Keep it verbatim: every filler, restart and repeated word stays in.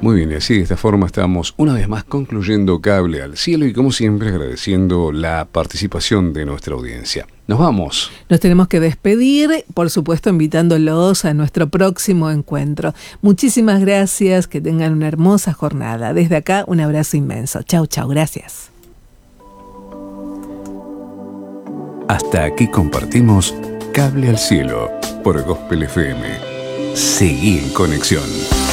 Muy bien, y así de esta forma estamos una vez más concluyendo Cable al Cielo y como siempre agradeciendo la participación de nuestra audiencia. Nos vamos. Nos tenemos que despedir, por supuesto invitándolos a nuestro próximo encuentro. Muchísimas gracias, que tengan una hermosa jornada. Desde acá un abrazo inmenso. Chau, chau, gracias. Hasta aquí compartimos Cable al Cielo por Gospel F M. Seguí en conexión.